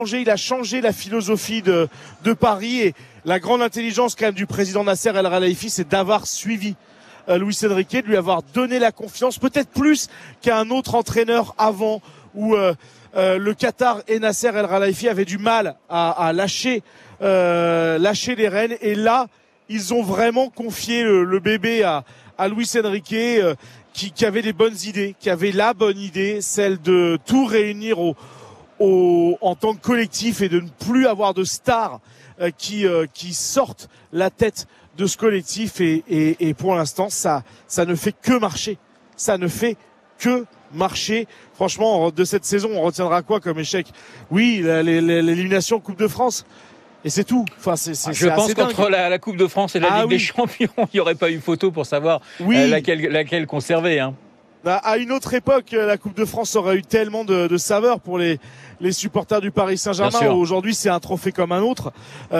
Il a changé la philosophie de Paris, et la grande intelligence quand même du président Nasser El Khelaifi, c'est d'avoir suivi Luis Enrique, de lui avoir donné la confiance, peut-être plus qu'à un autre entraîneur avant, où le Qatar et Nasser El Khelaifi avaient du mal à lâcher les rênes, et là ils ont vraiment confié le bébé à Luis Enrique, qui avait les bonnes idées, qui avait la bonne idée, celle de tout réunir en tant que collectif, et de ne plus avoir de stars qui sortent la tête de ce collectif, et pour l'instant ça ne fait que marcher. Ça ne fait que marcher. Franchement, de cette saison, on retiendra quoi comme échec? Oui, l'élimination Coupe de France. Et c'est tout. Enfin, je pense qu'entre la Coupe de France et la Ligue des Champions, il n'y aurait pas eu photo pour savoir laquelle conserver. Hein. À une autre époque, la Coupe de France aurait eu tellement de saveur pour les supporters du Paris Saint-Germain. Aujourd'hui, c'est un trophée comme un autre.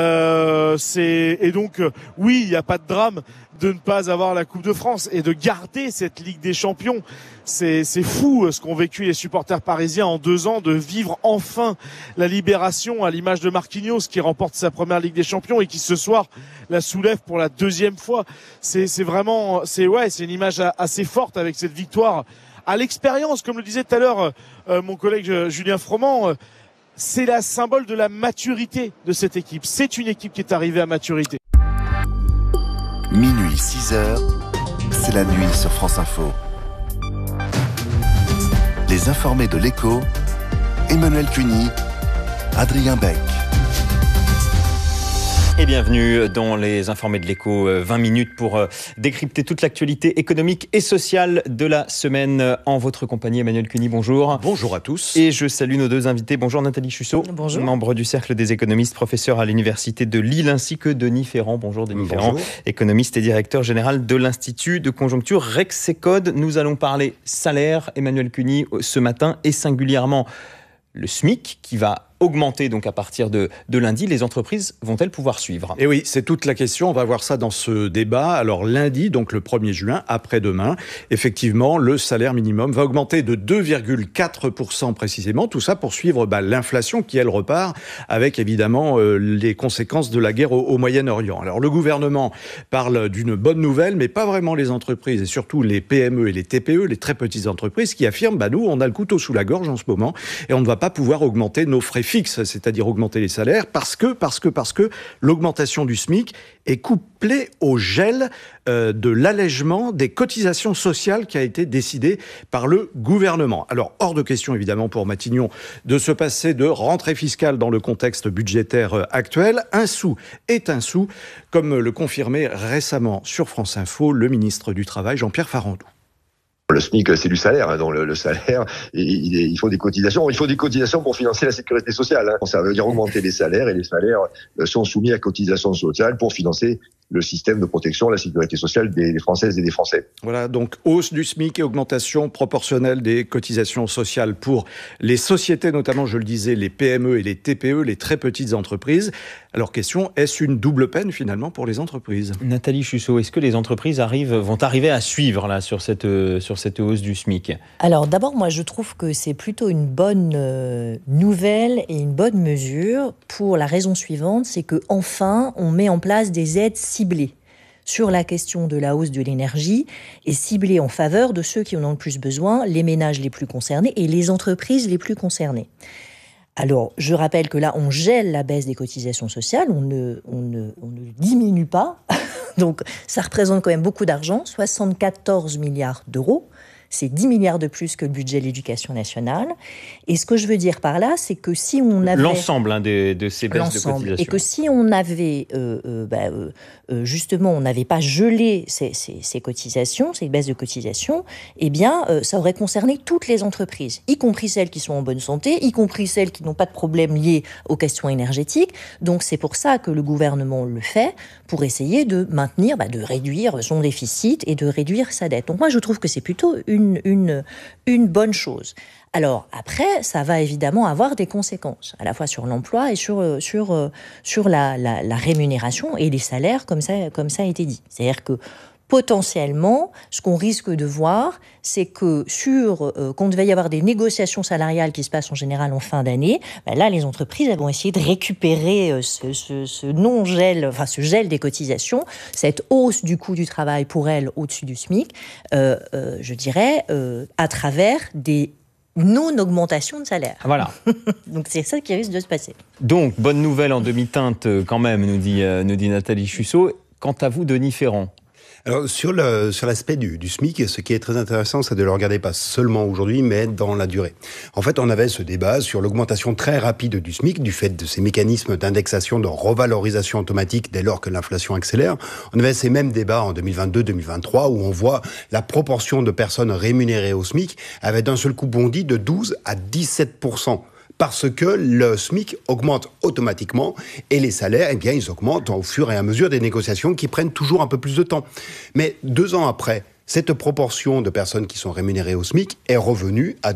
Et donc, oui, il n'y a pas de drame de ne pas avoir la Coupe de France et de garder cette Ligue des Champions. C'est fou ce qu'ont vécu les supporters parisiens en 2 ans, de vivre enfin la libération, à l'image de Marquinhos qui remporte sa première Ligue des Champions et qui ce soir la soulève pour la 2e fois. C'est une image assez forte avec cette victoire à l'expérience, comme le disait tout à l'heure mon collègue Julien Froment. C'est la symbole de la maturité de cette équipe. C'est une équipe qui est arrivée à maturité. Minuit 6h, c'est la nuit sur France Info. Les informés de l'Écho, Emmanuel Cuny, Adrien Beck. Et bienvenue dans les informés de l'Écho, 20 minutes pour décrypter toute l'actualité économique et sociale de la semaine. En votre compagnie, Emmanuel Cuny, bonjour. Bonjour à tous. Et je salue nos 2 invités. Bonjour Nathalie Chussot, bonjour. Membre du Cercle des économistes, professeur à l'Université de Lille, ainsi que Denis Ferrand. Bonjour Denis Ferrand, économiste et directeur général de l'Institut de conjoncture Rexecode. Nous allons parler salaire, Emmanuel Cuny, ce matin, et singulièrement le SMIC qui va augmenter donc à partir de lundi. Les entreprises vont-elles pouvoir suivre? Et oui, c'est toute la question. On va voir ça dans ce débat. Alors lundi, donc le 1er juin, après-demain, effectivement, le salaire minimum va augmenter de 2,4% précisément. Tout ça pour suivre l'inflation qui, elle, repart avec évidemment les conséquences de la guerre au Moyen-Orient. Alors le gouvernement parle d'une bonne nouvelle, mais pas vraiment les entreprises, et surtout les PME et les TPE, les très petites entreprises, qui affirment, nous, on a le couteau sous la gorge en ce moment et on ne va pas pouvoir augmenter nos frais fixe, c'est-à-dire augmenter les salaires, parce que l'augmentation du SMIC est couplée au gel de l'allègement des cotisations sociales qui a été décidé par le gouvernement. Alors, hors de question, évidemment, pour Matignon, de se passer de rentrée fiscale dans le contexte budgétaire actuel. Un sou est un sou, comme le confirmait récemment sur France Info le ministre du Travail, Jean-Pierre Farandou. Le SMIC, c'est du salaire. Donc le salaire, il faut des cotisations. Il faut des cotisations pour financer la sécurité sociale. Ça veut dire augmenter les salaires, et les salaires sont soumis à cotisations sociales pour financer le système de protection, la sécurité sociale des Françaises et des Français. Voilà, donc hausse du SMIC et augmentation proportionnelle des cotisations sociales pour les sociétés, notamment, je le disais, les PME et les TPE, les très petites entreprises. Alors question, est-ce une double peine finalement pour les entreprises? Nathalie Chussot, est-ce que les entreprises vont arriver à suivre là, sur cette hausse du SMIC? Alors d'abord, moi je trouve que c'est plutôt une bonne nouvelle et une bonne mesure pour la raison suivante, c'est qu'enfin on met en place des aides ciblées sur la question de la hausse de l'énergie, et ciblées en faveur de ceux qui en ont le plus besoin, les ménages les plus concernés et les entreprises les plus concernées. Alors, je rappelle que là, on gèle la baisse des cotisations sociales, on ne diminue pas. Donc, ça représente quand même beaucoup d'argent, 74 milliards d'euros. C'est 10 milliards de plus que le budget de l'éducation nationale. Et ce que je veux dire par là, c'est que si on avait... L'ensemble de ces baisses de cotisations. Et que si on avait, justement, on n'avait pas gelé ces cotisations, ces baisses de cotisations, eh bien, ça aurait concerné toutes les entreprises, y compris celles qui sont en bonne santé, y compris celles qui n'ont pas de problème liés aux questions énergétiques. Donc, c'est pour ça que le gouvernement le fait, pour essayer de maintenir, de réduire son déficit et de réduire sa dette. Donc, moi, je trouve que c'est plutôt une bonne chose. Alors après, ça va évidemment avoir des conséquences, à la fois sur l'emploi et sur la rémunération et les salaires, comme ça a été dit. C'est-à-dire que potentiellement, ce qu'on risque de voir, c'est que quand il va y avoir des négociations salariales qui se passent en général en fin d'année, là, les entreprises elles vont essayer de récupérer ce non-gel, enfin ce gel des cotisations, cette hausse du coût du travail pour elles au-dessus du SMIC, je dirais, à travers des non-augmentation de salaire. Voilà. Donc c'est ça qui risque de se passer. Donc, bonne nouvelle en demi-teinte quand même, nous dit Nathalie Chusseau. Quant à vous, Denis Ferrand? Alors, sur l'aspect du SMIC, ce qui est très intéressant, c'est de le regarder pas seulement aujourd'hui, mais dans la durée. En fait, on avait ce débat sur l'augmentation très rapide du SMIC, du fait de ces mécanismes d'indexation, de revalorisation automatique dès lors que l'inflation accélère. On avait ces mêmes débats en 2022-2023, où on voit la proportion de personnes rémunérées au SMIC avait d'un seul coup bondi de 12 à 17%. Parce que le SMIC augmente automatiquement et les salaires, eh bien, ils augmentent au fur et à mesure des négociations qui prennent toujours un peu plus de temps. Mais 2 ans après, cette proportion de personnes qui sont rémunérées au SMIC est revenue à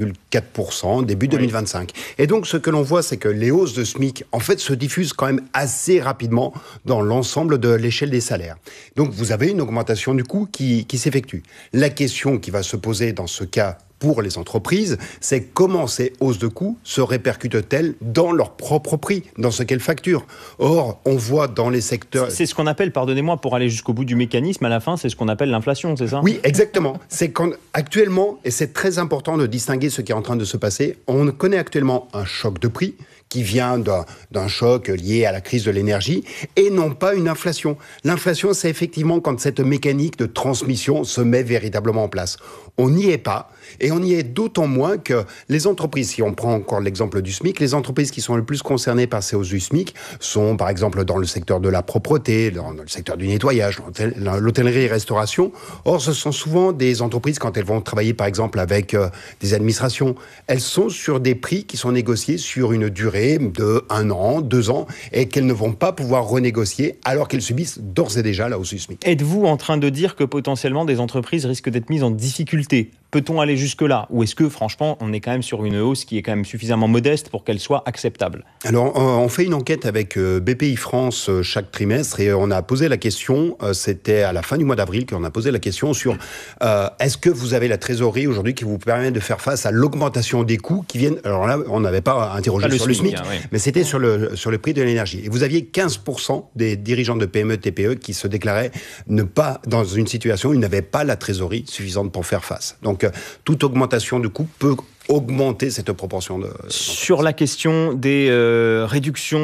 12,4% début 2025. Et donc, ce que l'on voit, c'est que les hausses de SMIC, en fait, se diffusent quand même assez rapidement dans l'ensemble de l'échelle des salaires. Donc, vous avez une augmentation du coût qui s'effectue. La question qui va se poser dans ce cas pour les entreprises, c'est comment ces hausses de coûts se répercutent-elles dans leur propre prix, dans ce qu'elles facturent. Or, on voit dans les secteurs... C'est ce qu'on appelle, pardonnez-moi, pour aller jusqu'au bout du mécanisme, à la fin, c'est ce qu'on appelle l'inflation, c'est ça? Oui, exactement. C'est actuellement, et c'est très important de distinguer ce qui est en train de se passer, on connaît actuellement un choc de prix qui vient d'un choc lié à la crise de l'énergie, et non pas une inflation. L'inflation, c'est effectivement quand cette mécanique de transmission se met véritablement en place. On n'y est pas, et on y est d'autant moins que les entreprises, si on prend encore l'exemple du SMIC, les entreprises qui sont le plus concernées par ces hausses du SMIC sont, par exemple, dans le secteur de la propreté, dans le secteur du nettoyage, l'hôtellerie et restauration. Or, ce sont souvent des entreprises, quand elles vont travailler, par exemple, avec des administrations, elles sont sur des prix qui sont négociés sur une durée de 1 an, 2 ans, et qu'elles ne vont pas pouvoir renégocier alors qu'elles subissent d'ores et déjà la hausse du SMIC. Êtes-vous en train de dire que potentiellement des entreprises risquent d'être mises en difficulté? Peut-on aller jusque-là? Ou est-ce que, franchement, on est quand même sur une hausse qui est quand même suffisamment modeste pour qu'elle soit acceptable? Alors, on fait une enquête avec BPI France chaque trimestre et on a posé la question, c'était à la fin du mois d'avril qu'on a posé la question sur est-ce que vous avez la trésorerie aujourd'hui qui vous permet de faire face à l'augmentation des coûts qui viennent... Alors là, on n'avait pas interrogé sur le SMIC, mais c'était sur le prix de l'énergie. Et vous aviez 15% des dirigeants de PME, TPE qui se déclaraient ne pas, dans une situation où ils n'avaient pas la trésorerie suffisante pour faire face. Donc, toute augmentation de coûts peut augmenter cette proportion de... Sur la question des réductions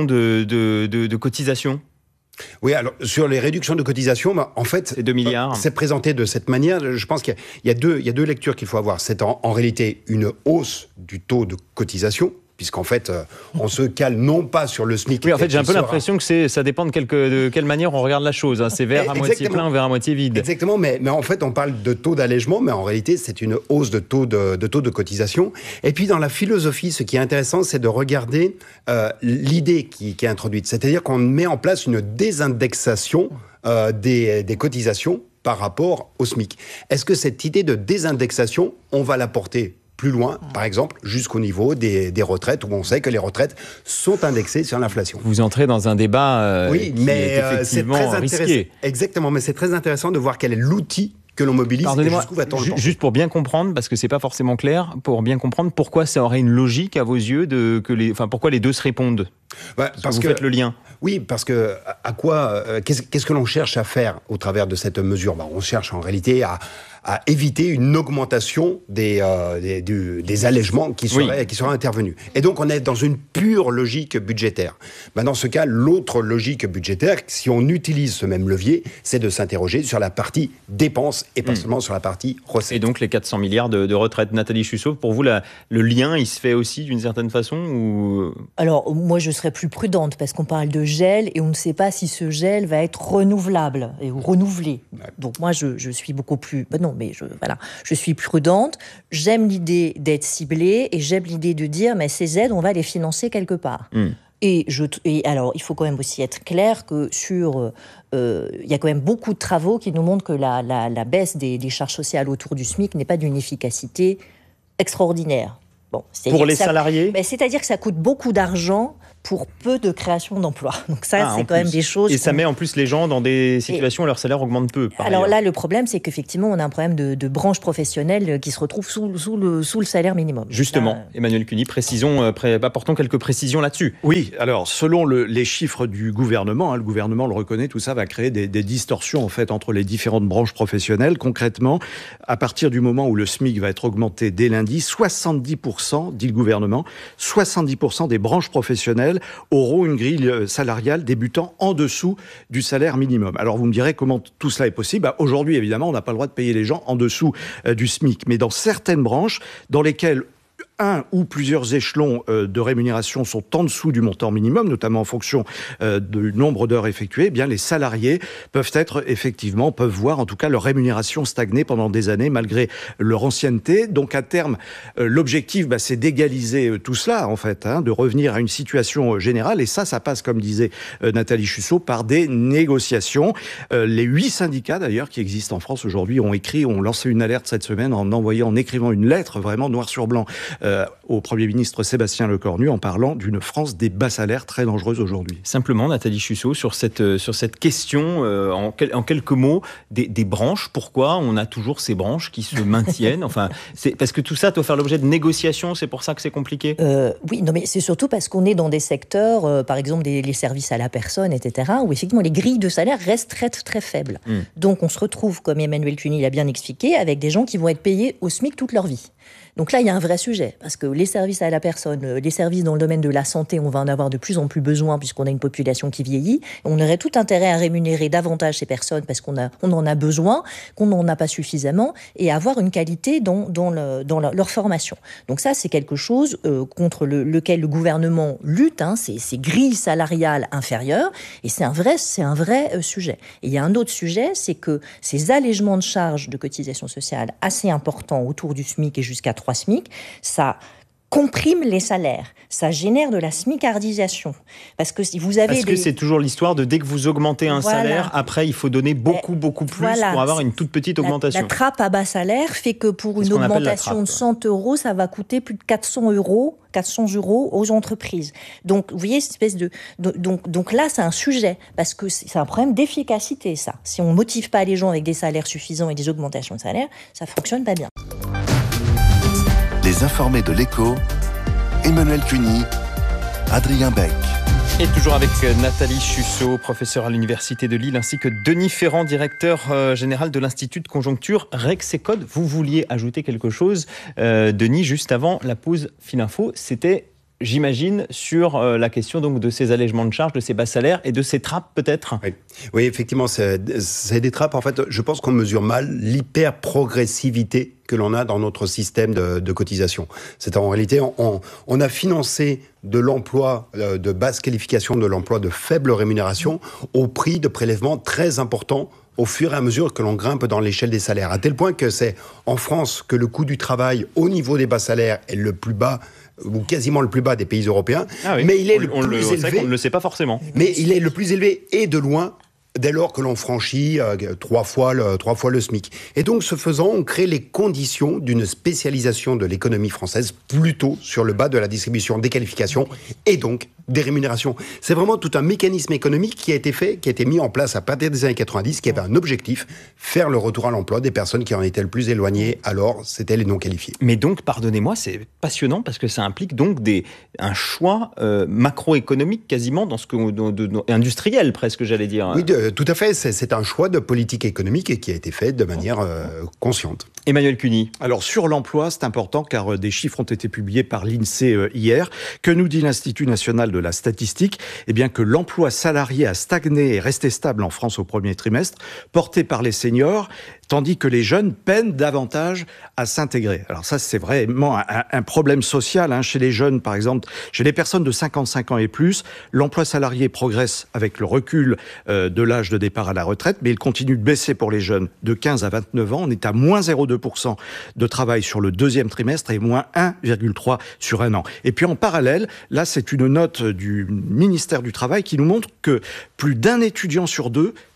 de cotisations? Oui, alors sur les réductions de cotisations, en fait, c'est 2 milliards. C'est présenté de cette manière. Je pense qu'il y a deux lectures qu'il faut avoir. C'est en réalité une hausse du taux de cotisation, puisqu'en fait, on se cale non pas sur le SMIC. Oui, en fait, j'ai un peu l'impression que ça dépend de quelle manière on regarde la chose. Hein. C'est verre à moitié plein ou verre à moitié vide. Exactement, mais en fait, on parle de taux d'allègement, mais en réalité, c'est une hausse de taux de cotisation. Et puis, dans la philosophie, ce qui est intéressant, c'est de regarder l'idée qui est introduite. C'est-à-dire qu'on met en place une désindexation des cotisations par rapport au SMIC. Est-ce que cette idée de désindexation, on va la porter plus loin, par exemple, jusqu'au niveau des retraites, où on sait que les retraites sont indexées sur l'inflation. Vous entrez dans un débat oui, qui est effectivement risqué. Exactement, mais c'est très intéressant de voir quel est l'outil que l'on mobilise et jusqu'où va-t-on le porter. Juste pour bien comprendre, parce que c'est pas forcément clair, pour bien comprendre pourquoi ça aurait une logique à vos yeux, pourquoi les deux se répondent? Parce que vous faites le lien. Oui, parce que qu'est-ce que l'on cherche à faire au travers de cette mesure? On cherche en réalité à éviter une augmentation des allègements qui seraient intervenus. Et donc, on est dans une pure logique budgétaire. Dans ce cas, l'autre logique budgétaire, si on utilise ce même levier, c'est de s'interroger sur la partie dépenses et pas seulement sur la partie recettes. Et donc, les 400 milliards de retraite. Nathalie Chusseau, pour vous, le lien, il se fait aussi d'une certaine façon ou... Alors, moi, je serais plus prudente parce qu'on parle de gel et on ne sait pas si ce gel va être renouvelable ou renouvelé. Ouais. Donc, moi, je suis beaucoup plus... mais je suis prudente. J'aime l'idée d'être ciblée et j'aime l'idée de dire, mais ces aides, on va les financer quelque part. Et alors, il faut quand même aussi être clair que il y a quand même beaucoup de travaux qui nous montrent que la baisse des charges sociales autour du SMIC n'est pas d'une efficacité extraordinaire. Pour les salariés ? C'est-à-dire que ça coûte beaucoup d'argent pour peu de création d'emplois. Donc ça, c'est quand même des choses... Et ça met en plus les gens dans des situations où leur salaire augmente peu. Alors là, le problème, c'est qu'effectivement, on a un problème de branche professionnelle qui se retrouve sous le salaire minimum. Justement, Emmanuel Cuny, apportons quelques précisions là-dessus. Oui, alors selon les chiffres du gouvernement, le gouvernement le reconnaît, tout ça va créer des distorsions en fait entre les différentes branches professionnelles. Concrètement, à partir du moment où le SMIC va être augmenté dès lundi, 70%, dit le gouvernement, 70% des branches professionnelles auront une grille salariale débutant en dessous du salaire minimum. Alors vous me direz comment tout cela est possible. Aujourd'hui, évidemment, on n'a pas le droit de payer les gens en dessous du SMIC. Mais dans certaines branches dans lesquelles un ou plusieurs échelons de rémunération sont en dessous du montant minimum, notamment en fonction du nombre d'heures effectuées, eh bien les salariés peuvent voir en tout cas leur rémunération stagner pendant des années malgré leur ancienneté. Donc à terme, l'objectif, c'est d'égaliser tout cela en fait, de revenir à une situation générale. Et ça passe, comme disait Nathalie Chusseau, par des négociations. Les 8 syndicats d'ailleurs qui existent en France aujourd'hui ont lancé une alerte cette semaine en écrivant une lettre vraiment noir sur blanc au Premier ministre Sébastien Lecornu en parlant d'une France des bas salaires très dangereuse aujourd'hui. Simplement, Nathalie Chusseau, sur cette question, en quelques mots, des branches, pourquoi on a toujours ces branches qui se maintiennent? Enfin, c'est parce que tout ça doit faire l'objet de négociations, c'est pour ça que c'est compliqué? Oui, non, mais c'est surtout parce qu'on est dans des secteurs, par exemple les services à la personne, etc., où effectivement les grilles de salaire restent très, très faibles. Donc on se retrouve, comme Emmanuel Cuny l'a bien expliqué, avec des gens qui vont être payés au SMIC toute leur vie. Donc là, il y a un vrai sujet, parce que les services à la personne, les services dans le domaine de la santé, on va en avoir de plus en plus besoin, puisqu'on a une population qui vieillit. On aurait tout intérêt à rémunérer davantage ces personnes, parce qu'on en a besoin, qu'on n'en a pas suffisamment, et avoir une qualité dans leur formation. Donc ça, c'est quelque chose contre lequel le gouvernement lutte, ces grilles salariales inférieures, et c'est un vrai sujet. Et il y a un autre sujet, c'est que ces allègements de charges de cotisation sociale assez importants autour du SMIC et jusqu'à 3 SMIC, ça comprime les salaires, ça génère de la smicardisation. Parce que si vous avez c'est toujours l'histoire de dès que vous augmentez un salaire, après il faut donner beaucoup plus pour avoir une toute petite augmentation. La trappe à bas salaire fait que pour une augmentation de 100 €, ça va coûter plus de 400 € aux entreprises. Donc, vous voyez, cette espèce de... Donc là, c'est un sujet, parce que c'est un problème d'efficacité, ça. Si on ne motive pas les gens avec des salaires suffisants et des augmentations de salaire, ça ne fonctionne pas bien. Les informés de l'Écho, Emmanuel Cuny, Adrien Beck. Et toujours avec Nathalie Chusseau, professeure à l'Université de Lille, ainsi que Denis Ferrand, directeur général de l'Institut de conjoncture Rexecode. Vous vouliez ajouter quelque chose, Denis, juste avant la pause Fininfo. C'était, j'imagine, sur la question donc de ces allègements de charges, de ces bas salaires et de ces trappes peut-être. Oui, effectivement, c'est des trappes. En fait, je pense qu'on mesure mal l'hyper-progressivité que l'on a dans notre système de cotisation. C'est en réalité, on a financé de l'emploi de basse qualification, de l'emploi de faible rémunération, au prix de prélèvements très importants au fur et à mesure que l'on grimpe dans l'échelle des salaires. À tel point que c'est en France que le coût du travail au niveau des bas salaires est le plus bas, ou quasiment le plus bas des pays européens. Ah oui. Mais il est le plus élevé. On ne le sait pas forcément. Mais il est le plus élevé et de loin, dès lors que l'on franchit 3 fois le SMIC. Et donc, ce faisant, on crée les conditions d'une spécialisation de l'économie française plutôt sur le bas de la distribution des qualifications et donc des rémunérations. C'est vraiment tout un mécanisme économique qui a été mis en place à partir des années 90, qui avait un objectif, faire le retour à l'emploi des personnes qui en étaient le plus éloignées, alors c'était les non qualifiés. Mais donc, pardonnez-moi, c'est passionnant parce que ça implique donc un choix macroéconomique quasiment dans industriel presque, j'allais dire. Oui, tout à fait. C'est un choix de politique économique qui a été fait de manière consciente. Emmanuel Cuny. Alors sur l'emploi, c'est important car des chiffres ont été publiés par l'INSEE hier. Que nous dit l'Institut national de la statistique? Eh bien que l'emploi salarié a stagné et resté stable en France au premier trimestre, porté par les seniors, tandis que les jeunes peinent davantage à s'intégrer. Alors ça, c'est vraiment un problème social chez les jeunes, par exemple. Chez les personnes de 55 ans et plus, l'emploi salarié progresse avec le recul de l'âge de départ à la retraite, mais il continue de baisser pour les jeunes de 15 à 29 ans. On est à moins 0,2% de travail sur le deuxième trimestre et moins 1,3% sur un an. Et puis en parallèle, là, c'est une note du ministère du Travail qui nous montre que plus d'un étudiant sur deux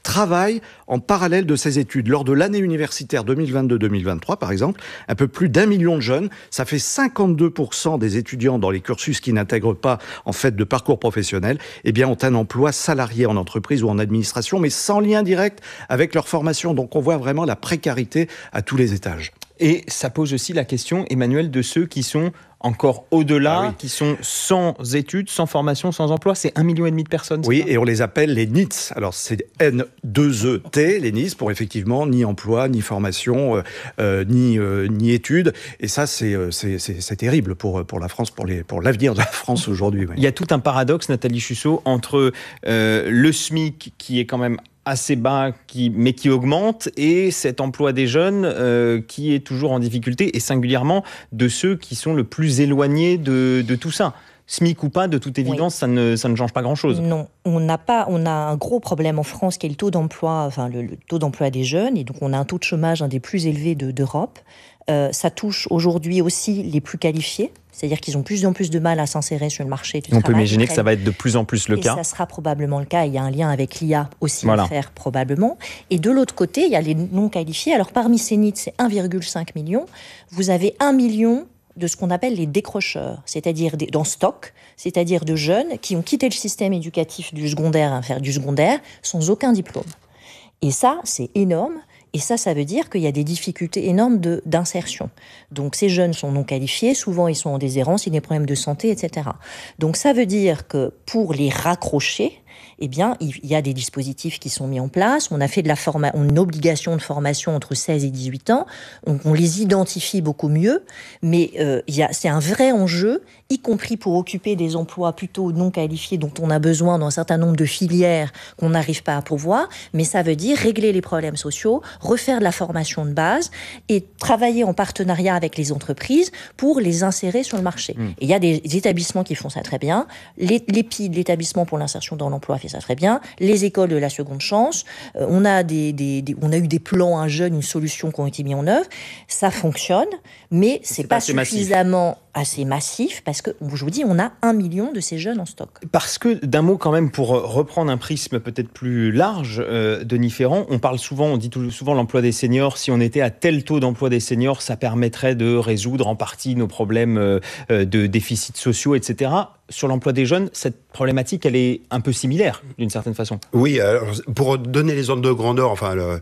travaillent en parallèle de ces études. Lors de l'année universitaire 2022-2023, par exemple, un peu plus d'1 million de jeunes, ça fait 52% des étudiants dans les cursus qui n'intègrent pas en fait de parcours professionnel, eh bien ont un emploi salarié en entreprise ou en administration, mais sans lien direct avec leur formation. Donc on voit vraiment la précarité à tous les étages. Et ça pose aussi la question, Emmanuel, de ceux qui sont encore au-delà, qui sont sans études, sans formation, sans emploi. C'est 1,5 million de personnes. Oui, et on les appelle les NEET. Alors c'est N2ET, les NEET, pour effectivement ni emploi, ni formation, ni études. Et ça, c'est terrible pour la France, pour l'avenir de la France aujourd'hui. Oui. Il y a tout un paradoxe, Nathalie Chusseau, entre le SMIC qui est quand même assez bas, mais qui augmente, et cet emploi des jeunes qui est toujours en difficulté, et singulièrement de ceux qui sont le plus éloignés de tout ça. SMIC ou pas, de toute évidence, ça ne change pas grand-chose. Non, on a un gros problème en France qui est le taux d'emploi, le taux d'emploi des jeunes, et donc on a un taux de chômage un des plus élevés d'Europe. Ça touche aujourd'hui aussi les plus qualifiés, c'est-à-dire qu'ils ont plus en plus de mal à s'insérer sur le marché du travail. On peut imaginer que ça va être de plus en plus le cas. Ça sera probablement le cas. Il y a un lien avec l'IA aussi à faire, probablement. Et de l'autre côté, il y a les non-qualifiés. Alors, parmi ces NEET, c'est 1,5 million. Vous avez 1 million de ce qu'on appelle les décrocheurs, c'est-à-dire dans stock, c'est-à-dire de jeunes qui ont quitté le système éducatif du secondaire, sans aucun diplôme. Et ça, c'est énorme. Et ça veut dire qu'il y a des difficultés énormes d'insertion. Donc ces jeunes sont non qualifiés, souvent ils sont en déshérence, ils ont des problèmes de santé, etc. Donc ça veut dire que pour les raccrocher, eh bien, il y a des dispositifs qui sont mis en place. On a fait une obligation de formation entre 16 et 18 ans. On les identifie beaucoup mieux. Mais c'est un vrai enjeu, y compris pour occuper des emplois plutôt non qualifiés dont on a besoin dans un certain nombre de filières qu'on n'arrive pas à pourvoir. Mais ça veut dire régler les problèmes sociaux, refaire de la formation de base et travailler en partenariat avec les entreprises pour les insérer sur le marché. Et il y a des établissements qui font ça très bien. L'EPID, l'établissement pour l'insertion dans l'emploi, fait ça très bien. Les écoles de la seconde chance, on a eu des plans à jeunes, une solution qui ont été mis en œuvre. Ça fonctionne, mais c'est pas suffisamment assez massif parce que, je vous dis, on a 1 million de ces jeunes en stock. Parce que, d'un mot quand même, pour reprendre un prisme peut-être plus large, Denis Ferrand, on dit souvent l'emploi des seniors. Si on était à tel taux d'emploi des seniors, ça permettrait de résoudre en partie nos problèmes de déficits sociaux, etc. Sur l'emploi des jeunes, cette problématique, elle est un peu similaire, d'une certaine façon. Oui, alors, pour donner les ordres de grandeur,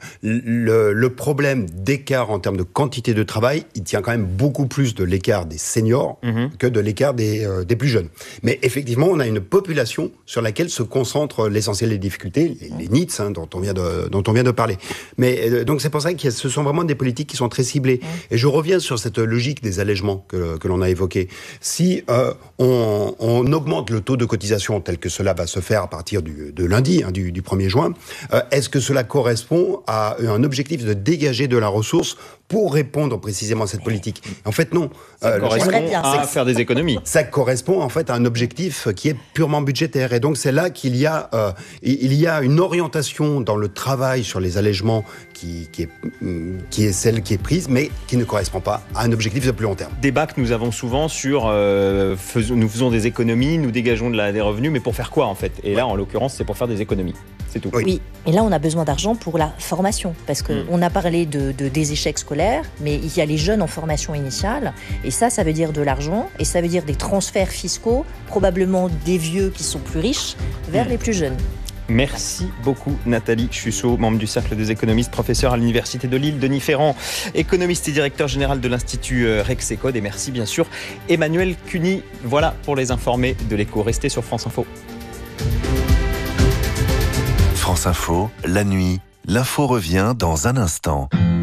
le problème d'écart en termes de quantité de travail, il tient quand même beaucoup plus de l'écart des seniors que de l'écart des plus jeunes. Mais effectivement, on a une population sur laquelle se concentrent l'essentiel des difficultés, les NEET, dont on vient de parler. Mais donc c'est pour ça que ce sont vraiment des politiques qui sont très ciblées. Et je reviens sur cette logique des allègements que l'on a évoquée. Si on augmente le taux de cotisation tel que cela va se faire à partir de lundi, du 1er juin, est-ce que cela correspond à un objectif de dégager de la ressource pour répondre précisément à cette politique? En fait, non. Ça correspond à faire des économies. Ça correspond en fait à un objectif qui est purement budgétaire. Et donc c'est là qu'il y a une orientation dans le travail sur les allègements qui est celle qui est prise, mais qui ne correspond pas à un objectif de plus long terme. Débat que nous avons souvent sur nous faisons des économies, nous dégageons des revenus, mais pour faire quoi en fait? Et là, en l'occurrence, c'est pour faire des économies. C'est tout. Oui, et là, on a besoin d'argent pour la formation, parce qu'on a parlé des échecs scolaires, mais il y a les jeunes en formation initiale, et ça veut dire de l'argent, et ça veut dire des transferts fiscaux, probablement des vieux qui sont plus riches, vers les plus jeunes. Merci beaucoup Nathalie Chusseau, membre du Cercle des économistes, professeur à l'Université de Lille, Denis Ferrand, économiste et directeur général de l'Institut Rexecode, et merci bien sûr Emmanuel Cuny. Voilà pour les informés de l'Écho. Restez sur France Info. France Info, la nuit, l'info revient dans un instant.